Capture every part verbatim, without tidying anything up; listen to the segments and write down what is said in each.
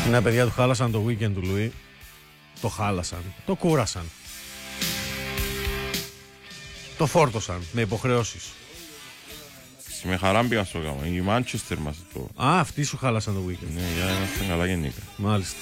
Ναι, παιδιά, του χάλασαν το weekend του Λουί. Το χάλασαν. Το κούρασαν. Το φόρτωσαν με υποχρεώσεις. Με χαρά πήγα στο γάμο. Η Manchester μας το. Α, αυτοί σου χάλασαν το weekend. Ναι, για είμαστε καλά γενικά. Μάλιστα.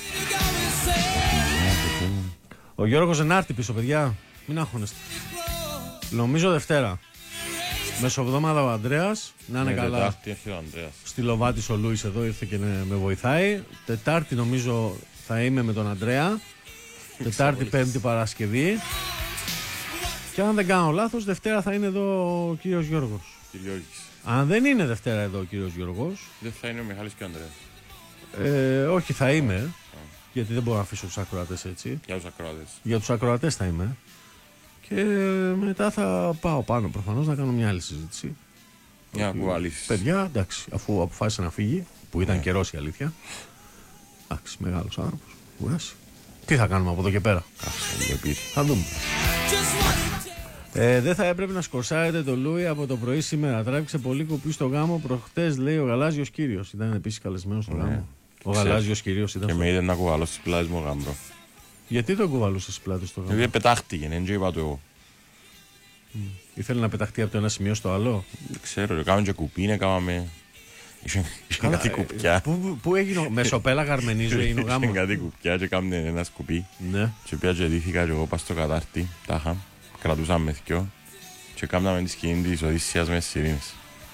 Ο Γιώργος Ενάρτη πίσω, παιδιά. Μην αγχώνεστε. Νομίζω Δευτέρα. Μεσοβδόμαδα ο Ανδρέας. Να είναι Ναι, καλά. Τετάρτη έρχεται ο Ανδρέας. Στη Λοβάτης ο Λούις εδώ ήρθε και με, με βοηθάει. Τετάρτη νομίζω θα είμαι με τον Ανδρέα. Τετάρτη, Πέμπτη, Παρασκευή. Και αν δεν κάνω λάθος, Δευτέρα θα είναι εδώ ο κύριος Γιώργος. Κυριώργης. Αν δεν είναι Δευτέρα εδώ ο κύριος Γιώργος. Δεν θα είναι ο Μιχάλης και ο Ανδρέας. Ε, όχι, θα είμαι. Γιατί δεν μπορώ να αφήσω τους ακροατές έτσι. Για τους ακροατές. Για τους ακροατές θα είμαι. Και μετά θα πάω πάνω προφανώς να κάνω μια άλλη συζήτηση. Μια κουβαλήσεις. Παιδιά, εντάξει, αφού αποφάσισε να φύγει, που ήταν Ναι. καιρός η αλήθεια. Εντάξει, μεγάλος άνθρωπος. Κουράσει. Τι θα κάνουμε από εδώ και πέρα. Κάτσε, το πήρε. Θα δούμε. Ε, δεν θα έπρεπε να σκορσάρετε το Λούι από το πρωί σήμερα. Τράβηξε πολύ κουπί στο γάμο προχτές, λέει ο Γαλάζιος κύριος. Ήταν επίσης καλεσμένος στο Ναι. γάμο. Ο Ξέρω. Γαλάζιος κύριος ήταν. Και στο... με είδε να κουβαλώ στις πλάτες μου γάμπρο. Γιατί τον κουβαλούσε στις πλάτες στο γάμο. Γιατί πετάχτηκε, δεν είπα το εγώ. Ήθελε να πεταχτεί από το ένα σημείο στο άλλο. Δεν ξέρω, κάναμε και κουπί, έκαναμε. Είχε Καλά, κάτι ε, κουπιά. Πού, πού έγινε, ο- μεσοπέλαγα Αρμενίζου έγινε ο Είχε γάμος. κάτι κουπιά και έκαμε ένα σκουπί. Ναι. Και πια και δίθηκα και εγώ πας στο κατάρτι, τάχα, κρατούσαμε δυο και κάναμε τη σκηνή της Οδύσσιας με τις Σιρήνες.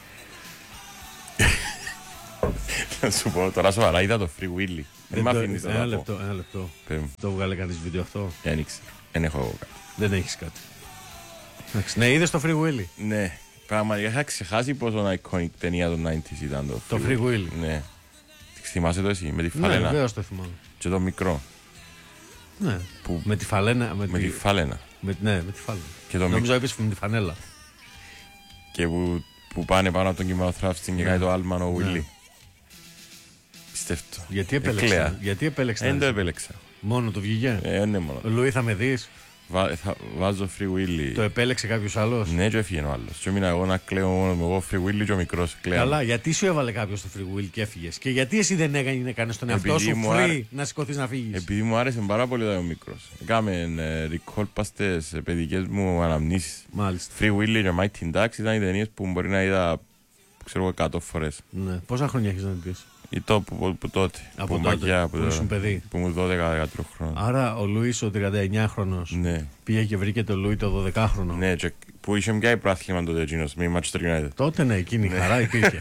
Να σου πω, τώρα σοβαρά είδα το Free Willy. Δεν μ' το- αφήνεις να ένα τα πω. λεπτό, ένα λεπτό. Πες μου. Το βγάλε κανείς βίντεο αυτό. Δεν ήξερα, δεν έχω εγώ κάτι. Δεν έχεις κάτι. Εντάξει, ναι, είδες το Free Willy. Ναι, πραγματικά είχα ξεχάσει πόσο iconic ταινία των ενενήντα ήταν το Το Free Willy. Ναι. Θυμάσαι το εσύ, με τη Ναι, φαλένα βεβαίως το θυμάμαι. και το μικρό. Ναι. Που- Με τη φαλένα. Με, Με τη φαλένα. με, ναι, με τη φάλαινα. Και το Νομίζω είπες με τη φανέλα. Και που, που πάνε πάνω από τον κυμαοθράφστη και κάνει το άλμαν ο Ναι. Willy. Πιστεύω. Γιατί Εκλαία. επέλεξε. Γιατί επέλεξε. Δεν να το είσαι. επέλεξα. Μόνο του βγήκε. Ε, ναι μόνο. Ο Λουί θα με δεις. Βα, θα, βάζω Free Willy. Το επέλεξε κάποιος άλλος. Ναι, και έφυγε ο άλλος. Και έμεινα εγώ να κλαίω μόνο μου. Εγώ Free Willy και ο μικρός κλαίω. Καλά, γιατί σου έβαλε κάποιος το Free Will και έφυγες. Και γιατί εσύ δεν έκανε κάνεις τον εαυτό Επειδή σου μου free άρε- να σηκωθείς να φύγεις. Επειδή μου άρεσε πάρα πολύ ο μικρός. Έκαμε ε, recall πας στις ε, παιδικές μου αναμνήσεις. Μάλιστα. Free Willy και Mighty Ducks ήταν οι ταινίες που μπορεί να είδα ξέρω εγώ εκατό φορές. Ναι. Πόσα χρόνια έχεις να την πεις. Ή το που, που, που τότε. Από που τότε, μαγιά, που το- ήσουν παιδί. Που ήμουν δώδεκα δεκατρία χρόνια. Άρα ο Λουίς ο τριάντα εννιά χρονος Ναι, πήγε και βρήκε το Λουί το δωδεκάχρονο. ναι, και που είχε μια προάθλημα τότε εκείνος με η Manchester United. Τότε ναι, εκείνη η χαρά υπήρχε.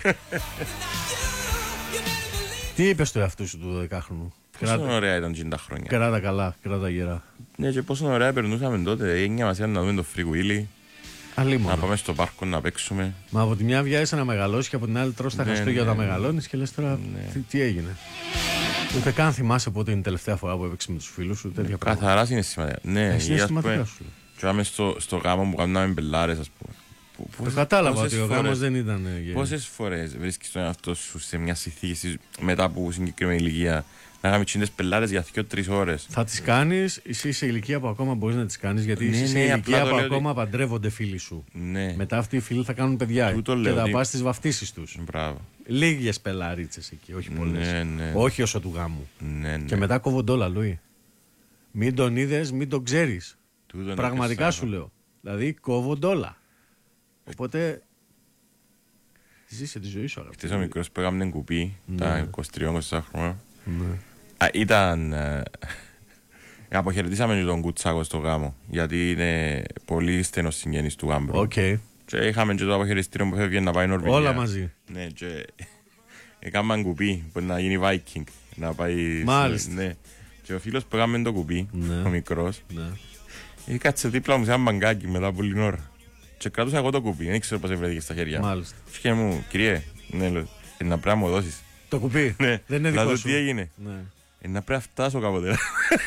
Τι είπες στο εαυτού σου του δωδεκάχρονου. Πόσο Κράτα, ωραία ήταν εκείνα τα χρόνια. κράτα καλά, κράτα γερά. Ναι, και πόσο ωραία περνούσαμε τότε. Έγινε μας να δούμε το Free Willy, να Αλίμονο. πάμε στο πάρκο να παίξουμε. Μα από τη μια βιάζεσαι να μεγαλώσει και από την άλλη τρως τα Ναι, Χριστούγεννα ναι, όταν ναι. μεγαλώνεις και λες τώρα Ναι. τι, τι έγινε. Ούτε καν θυμάσαι πότε είναι η τελευταία φορά που έπαιξε με τους φίλους σου, τέτοια πράγματα. Καθαρά συναισθηματικά. Ναι, Ε, ή ας συναισθηματικά πούμε, σου. και πάμε στο, στο γάμο που κάναμε μπελάρες, ας πούμε. Που- Το πόσες- κατάλαβα πόσες ότι ο φορές- γάμος δεν ήταν ε, γε- Πόσες φορές βρίσκεις τον εαυτό σου σε μια συνθήκη μετά από συγκεκριμένη ηλικία να κάνουμε τσίντες πελάρες για δύο τρεις ώρες. Θα τις κάνεις, εσύ σε ηλικία που ακόμα μπορείς να τις κάνεις, γιατί Ναι, είσαι σε ναι, απλά ηλικία το που λέω ακόμα παντρεύονται φίλοι σου. Ναι, Μετά αυτοί οι φίλοι θα κάνουν παιδιά Τούτο και λέω, θα ότι- πας στις βαφτίσεις τους. μπράβο. Λίγες πελαρίτσες εκεί, όχι πολλές. Ναι, ναι. Όχι όσο του γάμου. Ναι, ναι. Και μετά κόβονται όλα, Λουί. Μην τον είδες, μην τον ξέρεις. Τούτο είναι Πραγματικά και σου σαν- λέω. Δηλαδή κόβονται όλα. Οπότε. Ζήσε τη ζωή σου, αγαπητέ. Χτες ο μικρός που έκαμε κουπί, Ναι. τα είκοσι τρία είκοσι χρόνια. Ναι. Α, ήταν... ε, αποχαιρετήσαμε και τον Κουτσάκο στο γάμο, γιατί είναι πολύ στενός συγγενής του γάμπρου. Οκ. Και είχαμε και το αποχαιρετιστήριο που έφυγε να πάει Νορβηγία. Όλα μαζί. Ναι, και έκαναν κουπί που να γίνει Viking, να πάει... Μάλιστα. Ναι. Και ο φίλος που έκαμε το κουπί, Ναι. ο μικρός, Ναι. κάτσε δίπλα μου σε ένα μπαγκάκι μετά από λίγη ώρα. Και κρατούσα εγώ το κουπί, δεν ξέρω πώς έβρεθηκε στα χέρια μου. Μάλιστα. Και μου, κυρίε, ναι, λέω, «Ε, να πρέπει να μου δώσεις. Το κουπί. Ναι, Δεν είναι να δικό δω σου. τι έγινε. Ναι. Ε, να πρέπει να φτάσω κάποτε.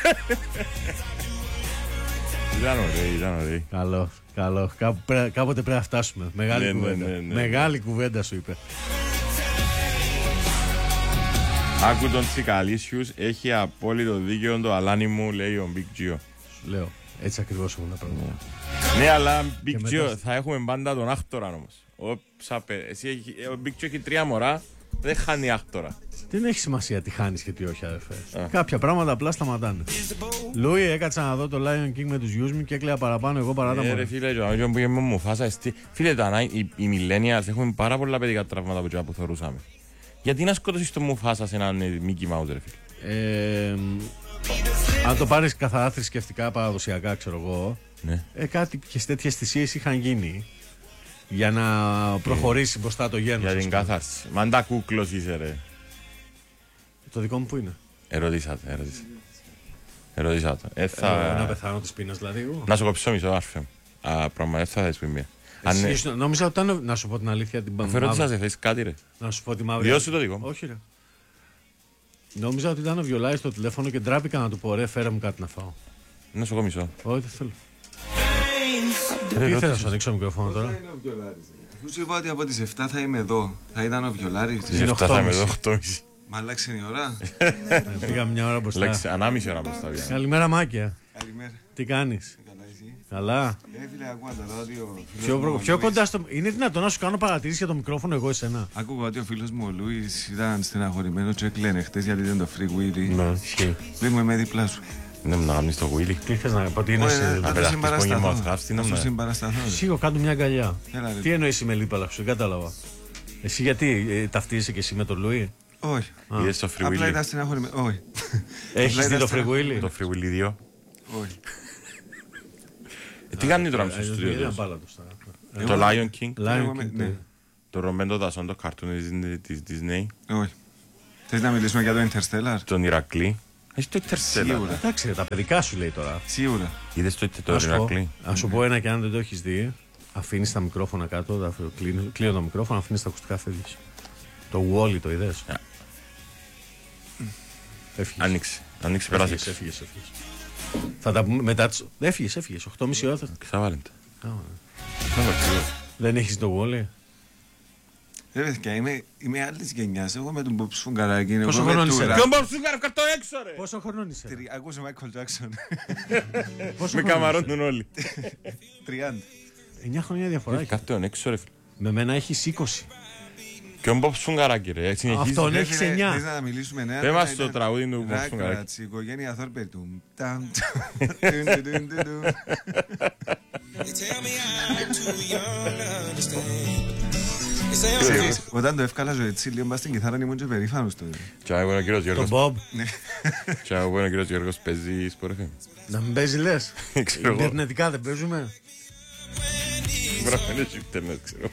Ήταν ωραίοι, ήταν ωραίοι. Καλό, καλό. Κάπου πρέ- κάποτε πρέπει να φτάσουμε. Μεγάλη Ναι, ναι, κουβέντα. ναι, ναι. Μεγάλη κουβέντα σου είπε. Άκου τον Τσικαλίσιους, έχει απόλυτο δίκαιο το αλάνι μου, λέει ο Big Gio. Σου λέω. Έτσι ακριβώς έχουν τα πράγματα. Ναι, αλλά Big Και Gio μετά- θα έχουμε πάντα τον άκτορα όμως. Ο, Ψαπε, εσύ έχει, ο Big Gio έχει τρία μωρά, δεν χάνει άκτορα. Δεν έχει σημασία τι χάνεις και τι όχι, αδερφέ. Κάποια πράγματα απλά σταματάνε. Λούι, έκατσα να δω το Lion King με τους γιους μου και έκλαια παραπάνω εγώ παρά τα Ε, μωρά. ρε φίλε, το άγιο που είμαι μου φάσα εστί. Φίλε, τα ανά- οι, οι millennials έχουμε πάρα πολλά παιδικά τραύματα που, που θεωρούσαμε. Γιατί να σκοτώσεις το Μουφάσα σε έναν ε, Mickey Mouse, ρε φίλε. Ε, αν το πάρεις καθαρά θρησκευτικά, παραδοσιακά, ξέρω εγώ, Ναι. ε, κάτι και τέτοιες θυσίες είχαν γίνει για να προχωρήσει μπροστά το γένος. Για ας την πούμε. κάθαρση. Μαντά κούκλος είσαι, ρε. Το δικό μου που είναι. Ερωτήσατε, ερωτήσατε. Ερωτήσατε. Ε, Ε, θα... να πεθάνω της πείνας δηλαδή εγώ. Να σου κόψω μισό, άρφε μου. Α, πράγμα, δεν θα θες πει μία. Αν Εσύ ναι, ήσουν- νόμιζα ότι ήταν. Να σου πω την αλήθεια την αφού ερώτησα, μαύρη. σε θες κάτι, ρε. Να σου πω τη μαύρη. Διώσου το δικό μου. Όχι, ρε. Νόμιζα ότι ήταν ο Βιολάης στο τηλέφωνο και ντράπηκα να του πω ρε, φέρε μου κάτι να φάω. Να σου κόψω. Όχι, δεν θέλω. Ρε, Τι ρώτησε. θέλω να σου ανοίξω το μικρόφωνο τώρα. Αφού σου είπα ότι από τις εφτά θα είμαι εδώ, θα ήταν ο Βιολάρης. Στις Είναι εφτά θα είμαι οκτώ και εδώ, μισή. οκτώ και μισή. Μ' αλλάξει η ώρα. Ε, Πήγα μια ώρα μπροστά. Λέξη, ανάμιση ώρα μπροστά πια. Καλημέρα, Μάκια. Καλημέρα. Τι κάνεις. Καλά εσύ. Καλά. Ε, φίλε, ακούω το ράδιο. ο φίλος Πιο, μου, προ- ο πιο Λούις. κοντά στο. Είναι δυνατόν να σου κάνω παρατηρήσει για το μικρόφωνο εγώ εσένα. Άκουγα ότι ο φίλος μου ο Λούις ήταν στεναχωρημένος και έκλαινε χτες γιατί δεν το free Willy. Ναι, ισχύει. Λέει μου είμαι δίπλα σου. Ναι, μου να κάνεις το Willy. Τι θες να πω, τι είναι Όχι, εσύ. να δηλαδή. το πεταχτείς συμπαρασταθώ. πόνι μου, χάφτη, Να να σου με- συμπαρασταθώ. ρε. Σίγουρα κάτω μια αγκαλιά. Έλα, ρε. Τι εννοείς είμαι λίπαλα σου, δεν κατάλαβα. Εσύ γιατί ε, ταυτίζεσαι και εσύ με τον Λουί. Όχι. Είδες το Free Απλά Willy. ήταν στεναχωρημένος. Όχι. Έχεις Απλά δει ήταν το στεναχω- φρυγουίλι. Το Free Willy δύο. Όχι. Ε, Τι κάνει τώρα Ε, στο ε, στούντιο είναι τους. απάλατος τώρα. Το Lion King. Lion Εγώ με- King, ναι. Το Ρομπέντο Δασόν, το καρτούν της- της Disney. Όχι. Θες να μιλήσουμε για το Interstellar. Τον Ηρακλή. Έχει το Interstellar. Σίγουρα. Εντάξει, τα παιδικά σου λέει τώρα. Σίγουρα. Είδες το το Να σου πω- Ηρακλή. να σου πω ένα και αν δεν το έχεις δει, αφήνεις τα μικρόφωνα κάτω, τα κλείνει- κλείνω το μικρόφωνο, αφήνεις τα ακουστικά, φεύγεις. Το Wall-E το είδες. Yeah. Έφυγες. Άνοιξε. Άνοιξε, Έφυγες, πέρασε. έφυγες, έφυγες. Θα τα πούμε μετά τις... Έφυγες, έφυγες. οκτώ και μισή ώρα θα... Ξαβάλετε. Α, δεν έχεις το Wall-E. Ρε παιδιά, είμαι, είμαι άλλης γενιάς. Εγώ με τον Μπομπ Σφουγγαράκη. Πόσο εγώ με χρόνο είσαι, τούρα. ρε? Ποιον μπορείς να καρτώ έξω, ρε! Πόσο χρονών είσαι. Τρι- Ακούσε Μάικλ Τζάκσον. Πόσο Με χρονών καμαρώνουν όλοι. τριάντα. είσαι? εννιά χρόνια διαφορά έχει. Κάτω τον έξω, ρε φίλε. Με μένα έχεις είκοσι. Ποιον Μπομπ Σφουγγαράκη, ρε. Συνεχίζει. Αυτόν Ρε έχεις φίλε, εννιά. θες να μιλήσουμε νέα. Πες μας ήταν- το τραγούδι του Μπομπ Ράκρατς, Σφουγγαράκη. η οικογένεια Θόρπερ του. Ταμ, ταμ, τουν, τουν, τουν, τουν, τουν. Ξέρεις, όταν το εύκαλα έτσι λίγο μπας στην κιθάρα ήμουν και περήφανος τότε. Και εγώ ο κύριος Τον Γιώργος. Bob. Και εγώ ο κύριος Γιώργος παίζει σπορ εφ εμ. Να μην παίζει λες. Ξέρω εγώ. Ιντερνετικά δεν παίζουμε. Μπορεί να είναι στο ίντερνετ, ξέρω.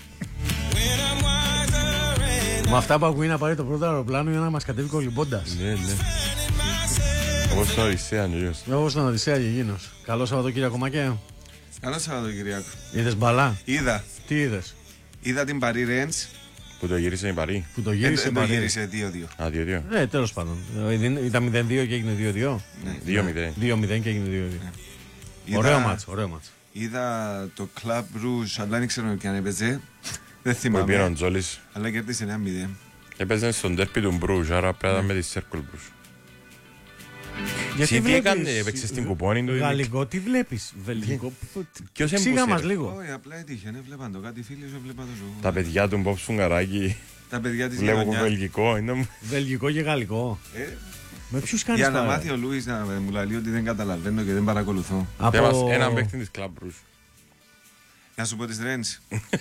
Με αυτά που ακούει να πάρει το πρώτο αεροπλάνο για να μας κατέβει κολυμπώντας. Ναι, ναι. Όπως το Οδυσσέα, Νιώργος. Εγώ στον Οδυσσέα και γίνος. Καλό Σαββατοκύριακο Μακέα. Καλό Σαββατοκυριακό. Είδες μπαλά. Είδα, Τι είδες. είδα την Παρί Ρέντς. Που το γύρισε η Παρή. Που το Ε, γύρισε Δεν το Παρί. γύρισε δύο δύο. Α, δύο δύο. Ε, τέλος πάντων. Ε, Ήταν μηδέν δύο και έγινε δύο δύο. Δύο μηδέν. δύο μηδέν και έγινε δύο δύο. Είδα- Ωραίο μάτς, ωραίο μάτς. Είδα το Club Rouge, αλλά δεν ξέρω ποιον έπαιζε. Δεν Που πήγαινε ο θυμάμαι. Τζόλης. Αλλά κέρδισε ένα μηδέν. Έπαιζε στον τέρπι του Μπρούζ, άρα πρέπει να ήταν με τη Circle Bruges. Γιατί τι βλέπεις- έκανε, έπαιξε στην κουπόνη του. Γαλλικό, τι βλέπεις. Βελγικό. Ποιος Ξήγα έμπουσε, μας ρε. λίγο. Όχι, απλά έτυχε, ναι, βλέπαν το κάτι φίλοι σου, βλέπαν το ζώο. Τα παιδιά του Μπομπ Σφουγγαράκη Τα παιδιά της βλέπω γειτονιάς. βελγικό. είναι μου. Βελγικό και γαλλικό. Ε, Με ποιους κάνεις Για να παρέα? μάθει ο Λούις να μου λέει ότι δεν καταλαβαίνω και δεν παρακολουθώ. Πες μας Από... έναν παίκτη της Club Bruges. Να σου πω τις Ρέντς.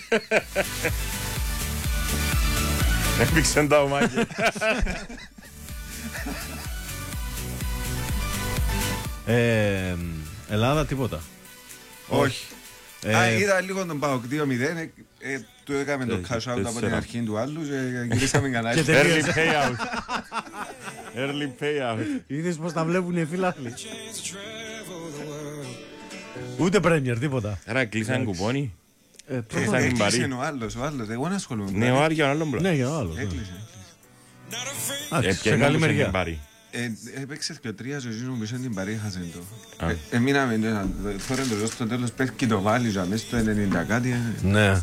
Έπαιξε τα ομάκια. Ε, Ελλάδα τίποτα. Όχι. Ε, Α, είδα λίγο τον ΠΑΟΚ δύο μηδέν. ε, ε, Του έκαμε το Ε, cash out από την τέσσερα. αρχή του άλλου και γυρίσαμε κανάλι. Και Early τελείωσε. payout. Early payout. Είδες πως τα βλέπουν οι φίλαθλοι. Ούτε πρέμιερ, τίποτα. Άρα κλείσαν κουπόνι. Ε, Ε, πρώτα- σαν την Παρή. Έκλεισε ο άλλος, ο άλλος. Εγώ να ασχολούμαι. με Ναι, κάτι. ο Άρη για τον άλλον μπλα. Ναι, για άλλο. ναι. Έκλεισε. Α, Ε, σε ποια καλή νόμιζε μεριά. την Παρή. Ε, Έπαιξε και ο τρίας ο Ζήνου πίσω την Παρή χάσε το. Α. Ε, Εμείναμε, τώρα το ζω στο τέλος πέφτει και το βάλει για μέσα στο ενενήντα κάτι. ε. Ναι.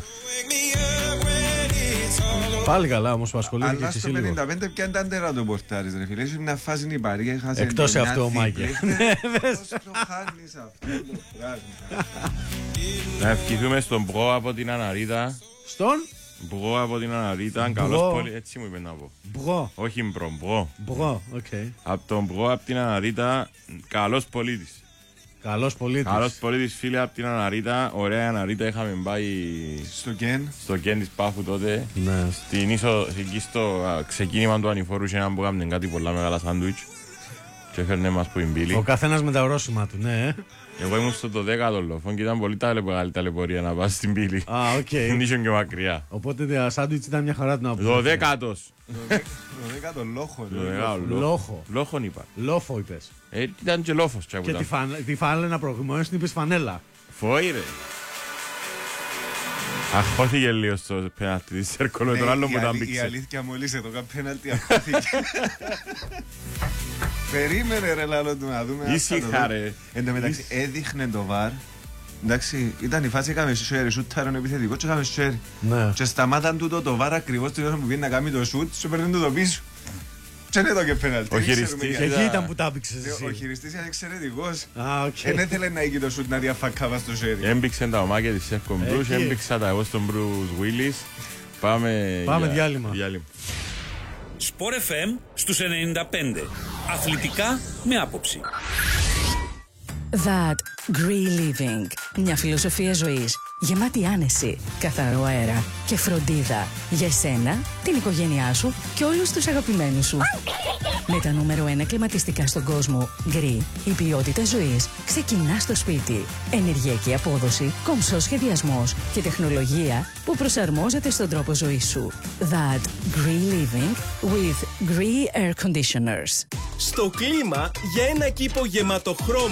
Πάλι καλά όμως που ασχολείται και Αλλά εσύ στο λίγο. πενήντα πέντε πια ήταν τέρα το πορτάρις ρε φίλε. Έχει μια φάση η Παρή, έχασε. Εκτός σε μια αυτό ο δίπλα. Μάκη. Πώς το χάνεις αυτό το πράγμα. Να ευχηθούμε στον Μπρο από την Αναρίτα. Στον Μπγό από την Αναρίτα, καλός πολίτης. Έτσι μου είπε να πω. Μπγό. Όχι μπρο, μπγό. Μπγό, οκ. Okay. Από τον Μπγό, από την Αναρίτα, καλός πολίτης. Καλός πολίτης. Καλός πολίτης, φίλε, από την Αναρίτα. Ωραία Αναρίτα, είχαμε πάει Στο Κεν. στο Κεν της Πάφου τότε. Ναι. Στην ίσο, εκεί στο α, ξεκίνημα του ανηφόρου είχε έναν που έκαμε κάτι πολλά μεγάλα σάντουιτς. Και έφερνε μας που είναι πύλη. Ο καθένας με τα ορόσημα του, ναι. Εγώ ήμουν στο το δέκατο λόφο και ήταν πολύ μεγάλη ταλαιπωρία να πας στην πύλη. Α, οκ. Δεν είχε και μακριά. Οπότε τα σάντουιτς ήταν μια χαρά την άποψη. Δωδέκατος. Το δέκατο λόχο. Το μεγάλο Λόχο. Λόχον είπα. Λόφο είπες. Ε, ήταν και λόφος. Και τη, φαν... τη φανέλα προηγουμένως την είπες φανέλα. Φόη ρε. Αχώθηκε λίγο στο πέναλτι της Σέρκολο με τον άλλο που τα Η μπήξε. αλήθεια μόλις εδώ καν πέναλτι αχώθηκε. Περίμενε ρε λάλο του να δούμε. Ήσυχα ρε. Εν τω μεταξύ έδειχνε το βαρ. Εντάξει, ήταν η φάση έκαμε σέρι, σούταρον επιθετικό και έκαμε σέρι. Ναι. Και σταμάταν τούτο το βαρ ακριβώς την ώρα που βγαίνει να κάνει το σούτ, σου παίρνουν το πίσω. Και είναι εδώ και πέναλτι. Ο χειριστής Και εκεί ήταν- ήταν που τα έπαιξες Ο εσύ. χειριστής ήταν εξαιρετικός. Α, οκ. Δεν ήθελε να γίνει το σούτ να διαφακάβα στο σέρι. Έμπηξαν τα ομάκια της Σέρκο Μπρούς, Εκεί. έμπηξα τα εγώ στον Μπρους Βίλις. Πάμε, Πάμε για- διάλειμμα. Σπορ εφ εμ στους ενενήντα πέντε. Αθλητικά με άποψη. That Green Living. Μια φιλοσοφία ζωής γεμάτη άνεση, καθαρό αέρα και φροντίδα για εσένα, την οικογένειά σου και όλους τους αγαπημένους σου. Με τα νούμερο ένα κλιματιστικά στον κόσμο, Green, η ποιότητα ζωής ξεκινά στο σπίτι. Ενεργειακή απόδοση, κομψός σχεδιασμός και τεχνολογία που προσαρμόζεται στον τρόπο ζωής σου. That Green Living with Green Air Conditioners. Στο κλίμα για ένα κήπο γεμάτο χρώμα